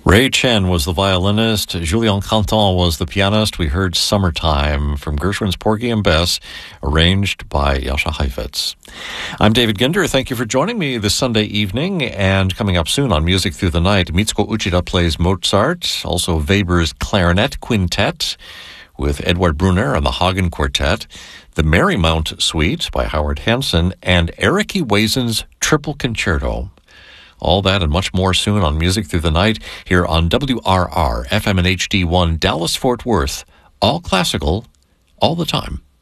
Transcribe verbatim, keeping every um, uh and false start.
Ray Chen was the violinist. Julien Canton was the pianist. We heard Summertime from Gershwin's Porgy and Bess, arranged by Jascha Heifetz. I'm David Ginder. Thank you for joining me this Sunday evening. And coming up soon on Music Through the Night, Mitsuko Uchida plays Mozart, also Weber's Clarinet Quintet with Edward Brunner and the Hagen Quartet, the Marymount Suite by Howard Hanson, and Eric Ewazen's Triple Concerto. All that and much more soon on Music Through the Night here on W R R, F M and H D one, Dallas-Fort Worth. All classical, all the time.